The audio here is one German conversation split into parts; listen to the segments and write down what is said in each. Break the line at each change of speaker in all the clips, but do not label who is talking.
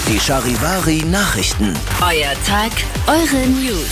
Die Charivari Nachrichten.
Euer Tag, eure News.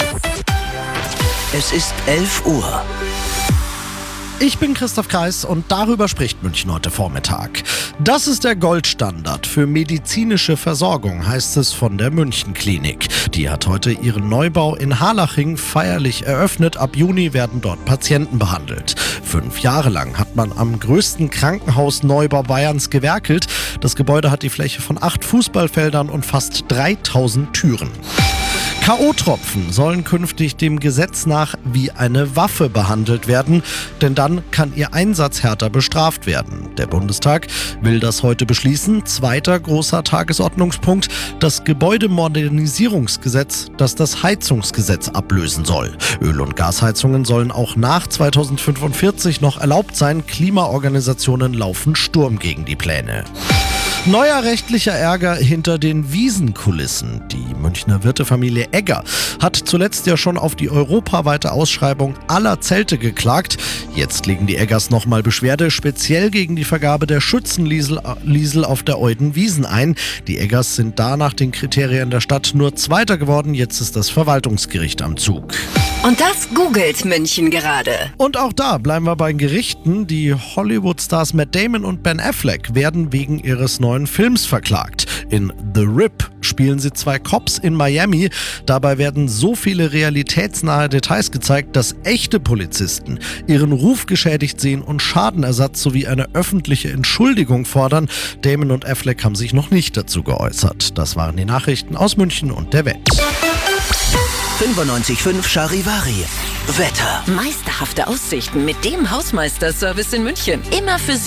Es ist 11 Uhr.
Ich bin Christoph Kreis und darüber spricht München heute Vormittag. Das ist der Goldstandard für medizinische Versorgung, heißt es von der München-Klinik. Die hat heute ihren Neubau in Harlaching feierlich eröffnet. Ab Juni werden dort Patienten behandelt. 5 Jahre lang hat man am größten Krankenhausneubau Bayerns gewerkelt. Das Gebäude hat die Fläche von 8 Fußballfeldern und fast 3000 Türen. K.O.-Tropfen sollen künftig dem Gesetz nach wie eine Waffe behandelt werden, denn dann kann ihr Einsatz härter bestraft werden. Der Bundestag will das heute beschließen. Zweiter großer Tagesordnungspunkt, das Gebäudemodernisierungsgesetz, das das Heizungsgesetz ablösen soll. Öl- und Gasheizungen sollen auch nach 2045 noch erlaubt sein. Klimaorganisationen laufen Sturm gegen die Pläne. Neuer rechtlicher Ärger hinter den Wiesenkulissen. Die Münchner Wirtefamilie Egger hat zuletzt ja schon auf die europaweite Ausschreibung aller Zelte geklagt. Jetzt legen die Eggers nochmal Beschwerde speziell gegen die Vergabe der Schützenliesel auf der Euden-Wiesen ein. Die Eggers sind da nach den Kriterien der Stadt nur Zweiter geworden. Jetzt ist das Verwaltungsgericht am Zug.
Und das googelt München gerade.
Und auch da bleiben wir bei Gerichten. Die Hollywood-Stars Matt Damon und Ben Affleck werden wegen ihres neuen Films verklagt. In The Rip spielen sie 2 Cops in Miami. Dabei werden so viele realitätsnahe Details gezeigt, dass echte Polizisten ihren Ruf geschädigt sehen und Schadenersatz sowie eine öffentliche Entschuldigung fordern. Damon und Affleck haben sich noch nicht dazu geäußert. Das waren die Nachrichten aus München und der Welt.
95.5 Charivari. Wetter.
Meisterhafte Aussichten mit dem Hausmeisterservice in München. Immer für Sie.